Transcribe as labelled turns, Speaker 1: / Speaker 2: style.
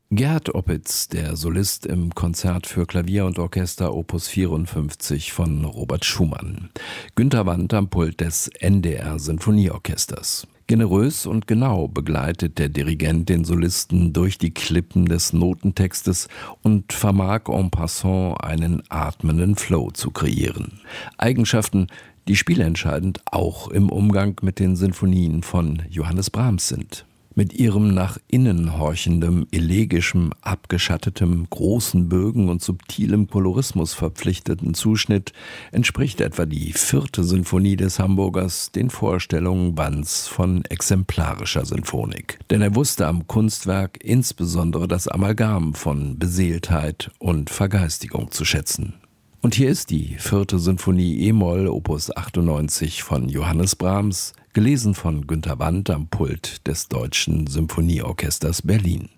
Speaker 1: Gerhard Opitz, der Solist im Konzert für Klavier und Orchester Opus 54 von Robert Schumann. Günter Wandt am Pult des NDR Sinfonieorchesters. Generös und genau begleitet der Dirigent den Solisten durch die Klippen des Notentextes und vermag en passant einen atmenden Flow zu kreieren. Eigenschaften, die spielentscheidend auch im Umgang mit den Sinfonien von Johannes Brahms sind. Mit ihrem nach innen horchendem, elegischem, abgeschattetem, großen Bögen und subtilem Kolorismus verpflichteten Zuschnitt entspricht etwa die 4. Sinfonie des Hamburgers den Vorstellungen Wandts von exemplarischer Sinfonik. Denn er wusste am Kunstwerk insbesondere das Amalgam von Beseeltheit und Vergeistigung zu schätzen. Und hier ist die 4. Sinfonie e-Moll Opus 98 von Johannes Brahms, gelesen von Günter Wandt am Pult des Deutschen Symphonieorchesters Berlin.